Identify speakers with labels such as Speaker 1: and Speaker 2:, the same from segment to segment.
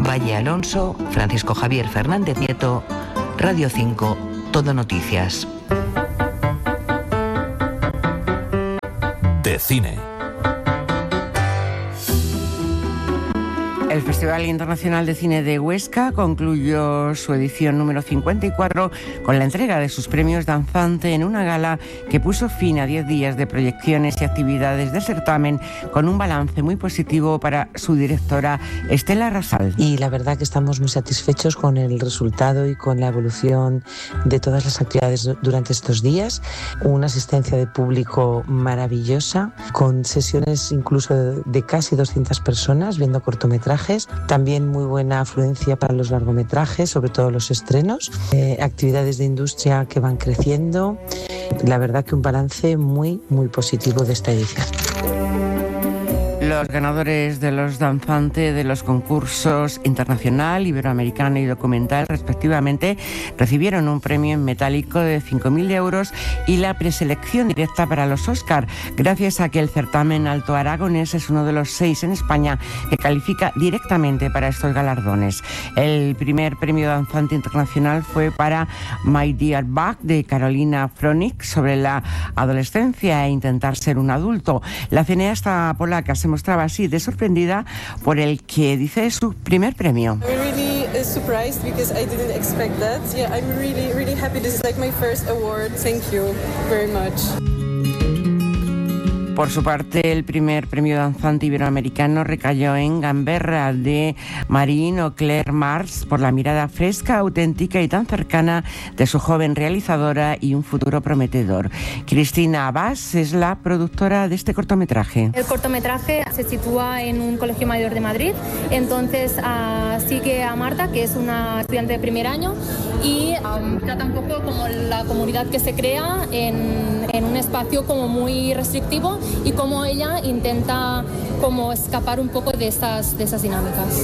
Speaker 1: Valle Alonso, Francisco Javier Fernández Nieto, Radio 5, Todo Noticias.
Speaker 2: De cine.
Speaker 3: El Festival Internacional de Cine de Huesca concluyó su edición número 54 con la entrega de sus premios Danzante en una gala que puso fin a 10 días de proyecciones y actividades del certamen con un balance muy positivo para su directora Estela Rasal.
Speaker 4: Y la verdad que estamos muy satisfechos con el resultado y con la evolución de todas las actividades durante estos días. Una asistencia de público maravillosa, con sesiones incluso de casi 200 personas viendo cortometrajes. También muy buena afluencia para los largometrajes, sobre todo los estrenos. Actividades de industria que van creciendo. La verdad que un balance muy positivo de esta edición.
Speaker 3: Los ganadores de los Danzante de los concursos internacional, iberoamericano y documental, respectivamente, recibieron un premio en metálico de 5.000 euros y la preselección directa para los Oscar, gracias a que el certamen Alto Aragonés es uno de los 6 en España que califica directamente para estos galardones. El primer premio Danzante internacional fue para My Dear Bug, de Carolina Fronik, sobre la adolescencia e intentar ser un adulto. La cineasta polaca se mostraba así de sorprendida por el que dice su primer premio.
Speaker 5: I'm really surprised because I didn't expect that. Yeah, I'm really happy. This is like my first award. Thank you very much.
Speaker 3: Por su parte, el primer premio danzante iberoamericano recayó en Gamberra, de Marine Auclair Mars, por la mirada fresca, auténtica y tan cercana de su joven realizadora y un futuro prometedor. Cristina Abbas es la productora de este cortometraje.
Speaker 6: El cortometraje se sitúa en un colegio mayor de Madrid, entonces sigue a Marta, que es una estudiante de primer año, y trata un poco como la comunidad que se crea en un espacio como muy restrictivo y cómo ella intenta como escapar un poco de esas dinámicas.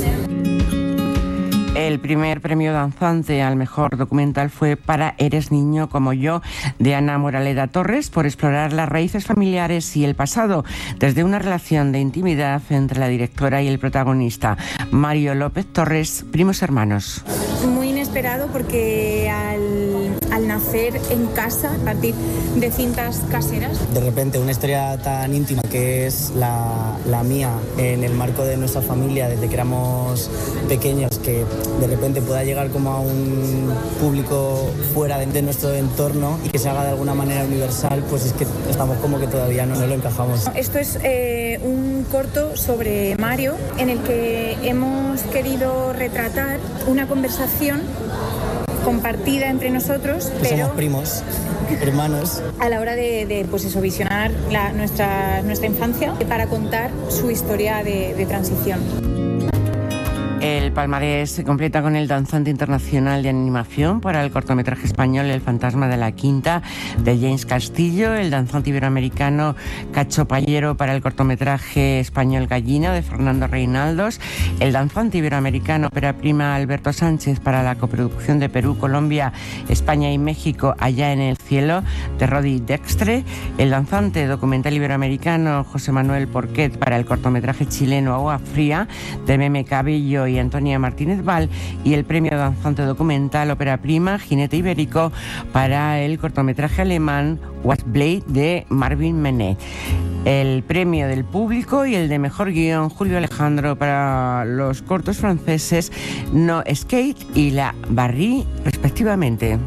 Speaker 3: El primer premio danzante al mejor documental fue para Eres niño como yo, de Ana Moraleda Torres, por explorar las raíces familiares y el pasado desde una relación de intimidad entre la directora y el protagonista, Mario López Torres, primos hermanos.
Speaker 7: Muy inesperado porque al nacer en casa, a partir de cintas caseras.
Speaker 8: De repente una historia tan íntima que es la mía en el marco de nuestra familia desde que éramos pequeños, que de repente pueda llegar como a un público fuera de nuestro entorno y que se haga de alguna manera universal, pues es que estamos como que todavía no lo encajamos.
Speaker 7: Esto es un corto sobre Mario en el que hemos querido retratar una conversación compartida entre nosotros,
Speaker 8: pero somos primos, hermanos.
Speaker 7: A la hora de pues eso, visionar nuestra infancia para contar su historia de transición.
Speaker 3: El palmarés se completa con el Danzante Internacional de Animación para el cortometraje español El fantasma de la quinta, de James Castillo, el Danzante Iberoamericano Cacho Payero para el cortometraje español Gallina, de Fernando Reinaldos, el Danzante Iberoamericano Ópera Prima Alberto Sánchez para la coproducción de Perú, Colombia, España y México, Allá en el cielo, de Rodi Dextre, el Danzante Documental Iberoamericano José Manuel Porquet para el cortometraje chileno Agua Fría, de Meme Cabello y Antonia Martínez Val, y el premio Danzante Documental Ópera Prima Jinete Ibérico para el cortometraje alemán Watchblade, de Marvin Menet. El premio del público y el de mejor guión Julio Alejandro para los cortos franceses No Skate y La Barrie, respectivamente.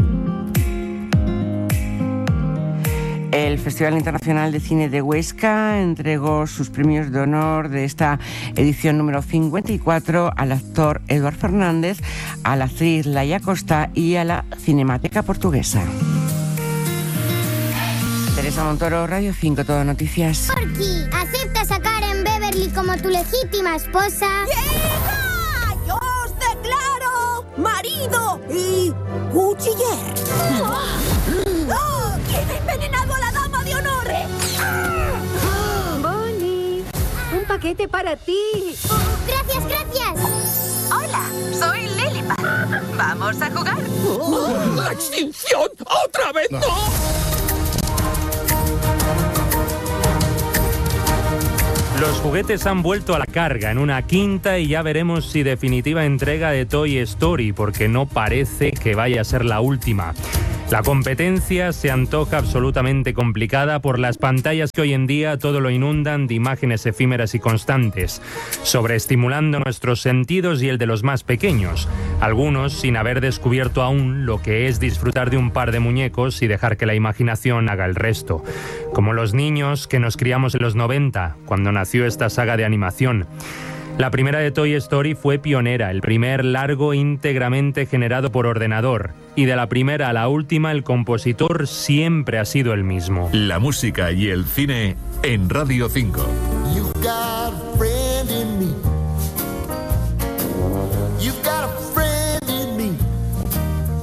Speaker 3: El Festival Internacional de Cine de Huesca entregó sus premios de honor de esta edición número 54 al actor Eduard Fernández, a la actriz Laia Costa y a la Cinemateca Portuguesa. Teresa Montoro, Radio 5, Todo Noticias.
Speaker 9: Porky, ¿aceptas a Karen Beverly como tu legítima esposa?
Speaker 10: ¡Hija! ¡Yo os declaro marido y cuchiller! ¡Oh! ¿Quién ha envenenado a la dama de honor?
Speaker 11: Bonnie, un paquete para ti.
Speaker 9: Gracias.
Speaker 10: Hola, soy Lilipad. ¿Vamos a jugar?
Speaker 12: ¡La extinción! ¡Otra vez no!
Speaker 2: Los juguetes han vuelto a la carga en una quinta y ya veremos si definitiva entrega de Toy Story, porque no parece que vaya a ser la última. La competencia se antoja absolutamente complicada por las pantallas que hoy en día todo lo inundan de imágenes efímeras y constantes, sobreestimulando nuestros sentidos y el de los más pequeños, algunos sin haber descubierto aún lo que es disfrutar de un par de muñecos y dejar que la imaginación haga el resto, como los niños que nos criamos en los 90, cuando nació esta saga de animación. La primera de Toy Story fue pionera, el primer largo íntegramente generado por ordenador. Y de la primera a la última, el compositor siempre ha sido el mismo.
Speaker 13: La música y el cine en Radio 5.